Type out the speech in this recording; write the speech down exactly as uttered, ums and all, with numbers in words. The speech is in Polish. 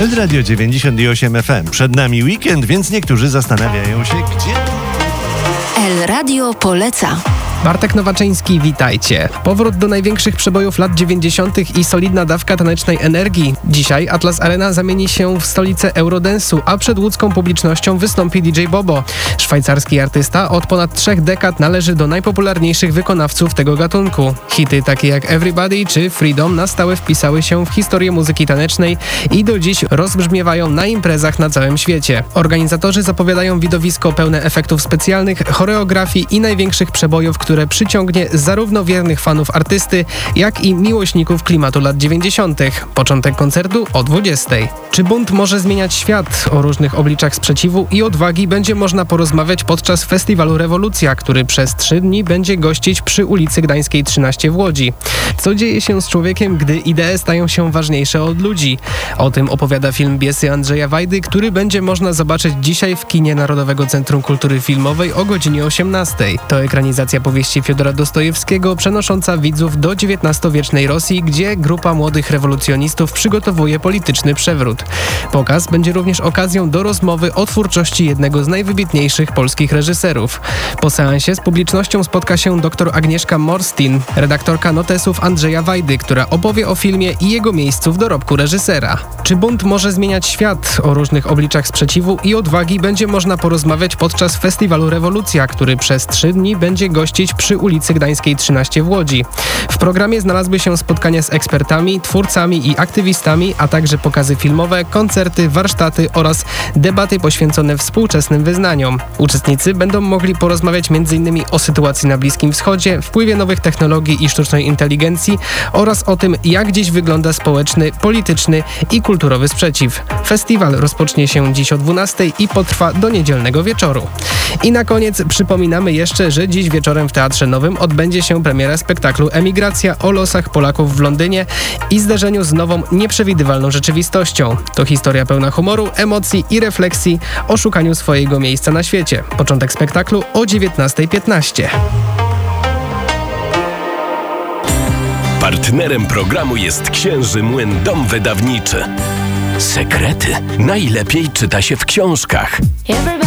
Radio dziewięćdziesiąt osiem F M. Przed nami weekend, więc niektórzy zastanawiają się, gdzie... El Radio poleca. Bartek Nowaczyński, witajcie. Powrót do największych przebojów lat dziewięćdziesiątych i solidna dawka tanecznej energii. Dzisiaj Atlas Arena zamieni się w stolicę Eurodance'u, a przed łódzką publicznością wystąpi D J Bobo. Szwajcarski artysta od ponad trzech dekad należy do najpopularniejszych wykonawców tego gatunku. Hity takie jak Everybody czy Freedom na stałe wpisały się w historię muzyki tanecznej i do dziś rozbrzmiewają na imprezach na całym świecie. Organizatorzy zapowiadają widowisko pełne efektów specjalnych, choreografii i największych przebojów, które które przyciągnie zarówno wiernych fanów artysty, jak i miłośników klimatu lat dziewięćdziesiątych. Początek koncertu o dwudziestej. Czy bunt może zmieniać świat? O różnych obliczach sprzeciwu i odwagi będzie można porozmawiać podczas festiwalu Rewolucja, który przez trzy dni będzie gościć przy ulicy Gdańskiej trzynaście w Łodzi. Co dzieje się z człowiekiem, gdy idee stają się ważniejsze od ludzi? O tym opowiada film Biesy Andrzeja Wajdy, który będzie można zobaczyć dzisiaj w kinie Narodowego Centrum Kultury Filmowej o godzinie osiemnastej. To ekranizacja powieści Fiodora Dostojewskiego przenosząca widzów do dziewiętnastowiecznej Rosji, gdzie grupa młodych rewolucjonistów przygotowuje polityczny przewrót. Pokaz będzie również okazją do rozmowy o twórczości jednego z najwybitniejszych polskich reżyserów. Po seansie z publicznością spotka się dr Agnieszka Morstin, redaktorka notesów Andrzeja Wajdy, która opowie o filmie i jego miejscu w dorobku reżysera. Czy bunt może zmieniać świat? O różnych obliczach sprzeciwu i odwagi będzie można porozmawiać podczas festiwalu Rewolucja, który przez trzy dni będzie gościć przy ulicy Gdańskiej trzynaście w Łodzi. W programie znalazły się spotkania z ekspertami, twórcami i aktywistami, a także pokazy filmowe, koncerty, warsztaty oraz debaty poświęcone współczesnym wyznaniom. Uczestnicy będą mogli porozmawiać między innymi o sytuacji na Bliskim Wschodzie, wpływie nowych technologii i sztucznej inteligencji oraz o tym, jak dziś wygląda społeczny, polityczny i kulturowy sprzeciw. Festiwal rozpocznie się dziś o dwunastej i potrwa do niedzielnego wieczoru. I na koniec przypominamy jeszcze, że dziś wieczorem w Teatrze Nowym odbędzie się premiera spektaklu Emigracja o losach Polaków w Londynie i zderzeniu z nową, nieprzewidywalną rzeczywistością. To historia pełna humoru, emocji i refleksji o szukaniu swojego miejsca na świecie. Początek spektaklu o dziewiętnastej piętnaście. Partnerem programu jest Księży Młyn Dom Wydawniczy. Sekrety najlepiej czyta się w książkach.